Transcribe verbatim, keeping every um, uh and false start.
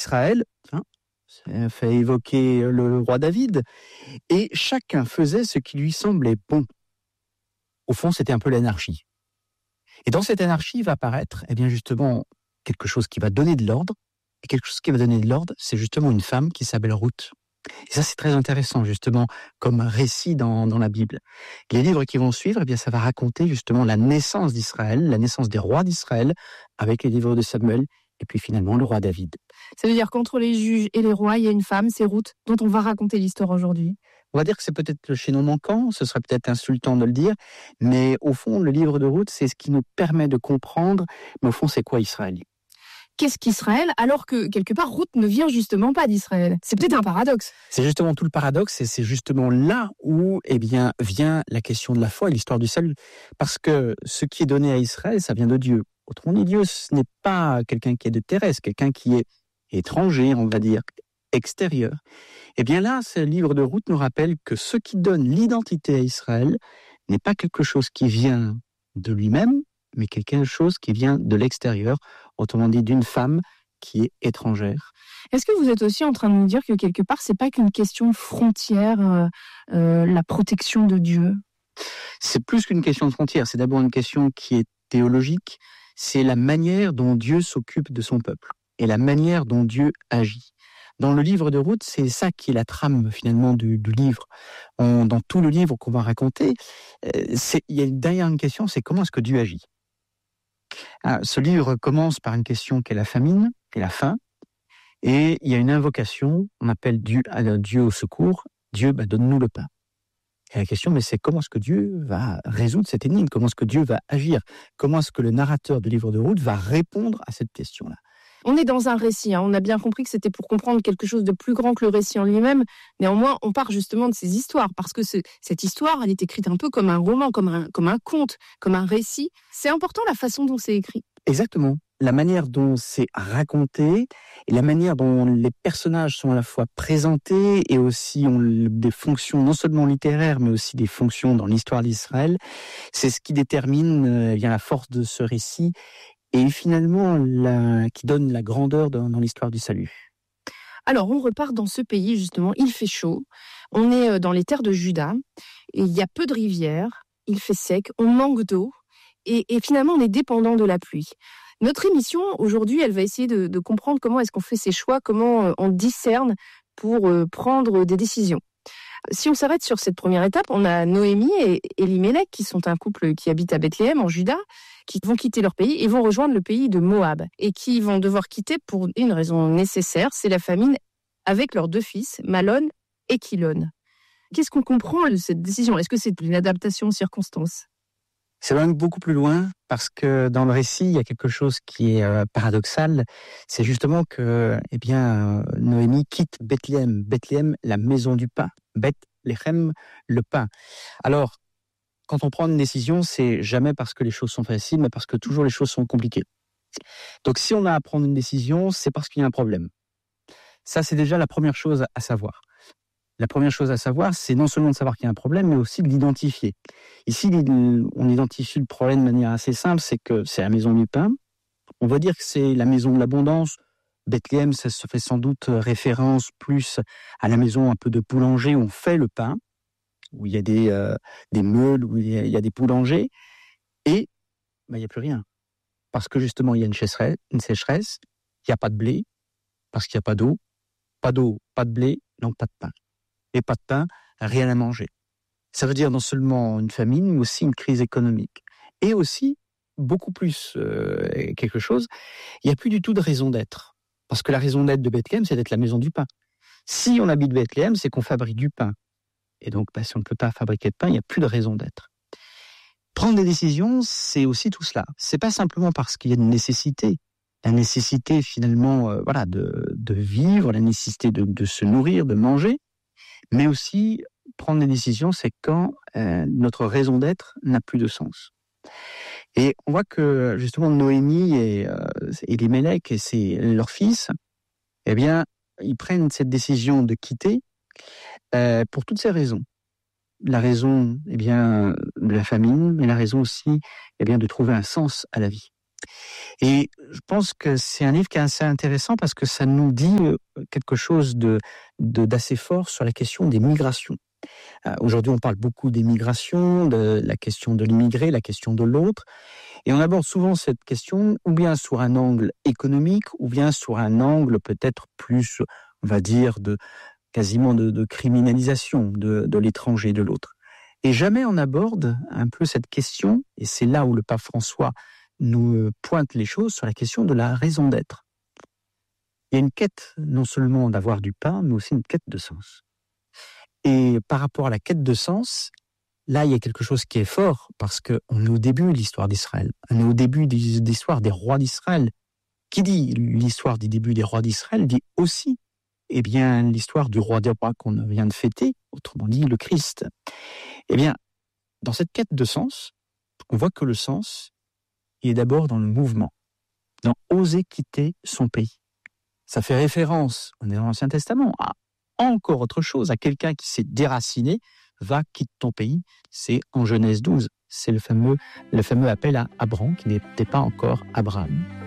Israël, hein, ça fait évoquer le roi David, et chacun faisait ce qui lui semblait bon. Au fond, c'était un peu l'anarchie. Et dans cette anarchie va apparaître, eh bien justement, quelque chose qui va donner de l'ordre, et quelque chose qui va donner de l'ordre, c'est justement une femme qui s'appelle Ruth. Et ça, c'est très intéressant, justement, comme récit dans, dans la Bible. Les livres qui vont suivre, eh bien, ça va raconter justement la naissance d'Israël, la naissance des rois d'Israël, avec les livres de Samuel, et puis finalement le roi David. Ça veut dire qu'entre les juges et les rois, il y a une femme, c'est Ruth, dont on va raconter l'histoire aujourd'hui. On va dire que c'est peut-être le chaînon manquant, ce serait peut-être insultant de le dire, mais au fond, le livre de Ruth, c'est ce qui nous permet de comprendre, mais au fond, c'est quoi Israël ? Qu'est-ce qu'Israël, alors que quelque part, Ruth ne vient justement pas d'Israël ? C'est peut-être un paradoxe. C'est justement tout le paradoxe, et c'est justement là où eh bien, vient la question de la foi et l'histoire du salut. Parce que ce qui est donné à Israël, ça vient de Dieu. Autrement dit, Dieu, ce n'est pas quelqu'un qui est de terrestre, quelqu'un qui est étranger, on va dire, extérieur. Eh bien là, ce livre de Ruth nous rappelle que ce qui donne l'identité à Israël n'est pas quelque chose qui vient de lui-même, mais quelque chose qui vient de l'extérieur, autrement dit d'une femme qui est étrangère. Est-ce que vous êtes aussi en train de nous dire que quelque part, c'est pas qu'une question de frontière, euh, euh, la protection de Dieu ? C'est plus qu'une question de frontière, c'est d'abord une question qui est théologique, c'est la manière dont Dieu s'occupe de son peuple et la manière dont Dieu agit. Dans le livre de Ruth, c'est ça qui est la trame finalement du, du livre. On, dans tout le livre qu'on va raconter, euh, c'est, il y a une dernière question, c'est comment est-ce que Dieu agit ? Ah, ce livre commence par une question qui est la famine et la faim, et il y a une invocation, on appelle Dieu, Dieu au secours, Dieu, bah, donne-nous le pain. Et la question, mais c'est comment est-ce que Dieu va résoudre cette énigme ? Comment est-ce que Dieu va agir ? Comment est-ce que le narrateur du livre de Ruth va répondre à cette question-là ? On est dans un récit, hein. On a bien compris que c'était pour comprendre quelque chose de plus grand que le récit en lui-même. Néanmoins, on part justement de ces histoires, parce que ce, cette histoire, elle est écrite un peu comme un roman, comme un, comme un conte, comme un récit. C'est important la façon dont c'est écrit. Exactement. La manière dont c'est raconté et la manière dont les personnages sont à la fois présentés et aussi ont des fonctions non seulement littéraires, mais aussi des fonctions dans l'histoire d'Israël, c'est ce qui détermine euh, bien la force de ce récit et finalement la, qui donne la grandeur dans, dans l'histoire du salut. Alors, on repart dans ce pays, justement, il fait chaud, on est dans les terres de Juda, et il y a peu de rivières, il fait sec, on manque d'eau, et, et finalement, on est dépendant de la pluie. Notre émission, aujourd'hui, elle va essayer de, de comprendre comment est-ce qu'on fait ses choix, comment on discerne pour euh, prendre des décisions. Si on s'arrête sur cette première étape, on a Noémie et Elimelech, qui sont un couple qui habite à Bethléem, en Juda, qui vont quitter leur pays et vont rejoindre le pays de Moab, et qui vont devoir quitter pour une raison nécessaire, c'est la famine, avec leurs deux fils, Malon et Kilon. Qu'est-ce qu'on comprend de cette décision ? Est-ce que c'est une adaptation aux circonstances ? Ça va beaucoup plus loin, parce que dans le récit, il y a quelque chose qui est euh, paradoxal. C'est justement que, eh bien, euh, Noémie quitte Bethléem. Bethléem, la maison du pain. Bethléem, le pain. Alors, quand on prend une décision, c'est jamais parce que les choses sont faciles, mais parce que toujours les choses sont compliquées. Donc, si on a à prendre une décision, c'est parce qu'il y a un problème. Ça, c'est déjà la première chose à savoir. La première chose à savoir, c'est non seulement de savoir qu'il y a un problème, mais aussi de l'identifier. Ici, on identifie le problème de manière assez simple, c'est que c'est la maison du pain. On va dire que c'est la maison de l'abondance. Bethléem, ça se fait sans doute référence plus à la maison un peu de boulanger où on fait le pain, où il y a des, euh, des meules, où il y a, il y a des boulangers, et ben, il n'y a plus rien. Parce que justement, il y a une sécheresse, une sécheresse, il n'y a pas de blé, parce qu'il n'y a pas d'eau. Pas d'eau, pas de blé, donc pas de pain. Et pas de pain, rien à manger. Ça veut dire non seulement une famine, mais aussi une crise économique. Et aussi, beaucoup plus euh, quelque chose, il n'y a plus du tout de raison d'être. Parce que la raison d'être de Bethléem, c'est d'être la maison du pain. Si on habite Bethléem, c'est qu'on fabrique du pain. Et donc, bah, si on ne peut pas fabriquer de pain, il n'y a plus de raison d'être. Prendre des décisions, c'est aussi tout cela. C'est pas simplement parce qu'il y a une nécessité. La nécessité, finalement, euh, voilà, de, de vivre, la nécessité de, de se nourrir, de manger, mais aussi prendre des décisions, c'est quand euh, notre raison d'être n'a plus de sens. Et on voit que justement Noémie et euh, Elimelech et ses, leurs fils, eh bien, ils prennent cette décision de quitter euh, pour toutes ces raisons. La raison, eh bien, de la famine, mais la raison aussi, eh bien, de trouver un sens à la vie. Et je pense que c'est un livre qui est assez intéressant parce que ça nous dit quelque chose de, de d'assez fort sur la question des migrations. Euh, aujourd'hui, on parle beaucoup des migrations, de la question de l'immigré, la question de l'autre, et on aborde souvent cette question ou bien sur un angle économique, ou bien sur un angle peut-être plus, on va dire, de quasiment de, de criminalisation de, de l'étranger, de l'autre. Et jamais on aborde un peu cette question, et c'est là où le pape François nous pointe les choses, sur la question de la raison d'être. Il y a une quête non seulement d'avoir du pain, mais aussi une quête de sens. Et par rapport à la quête de sens, là, il y a quelque chose qui est fort, parce qu'on est au début de l'histoire d'Israël. On est au début de l'histoire des rois d'Israël. Qui dit l'histoire du début des rois d'Israël dit aussi, eh bien, l'histoire du roi des rois qu'on vient de fêter, autrement dit le Christ. Eh bien, dans cette quête de sens, on voit que le sens, il est d'abord dans le mouvement, dans oser quitter son pays. Ça fait référence, on est dans l'Ancien Testament, à encore autre chose, à quelqu'un qui s'est déraciné, va, quitte ton pays, c'est en Genèse douze. C'est le fameux, le fameux appel à Abraham qui n'était pas encore Abraham.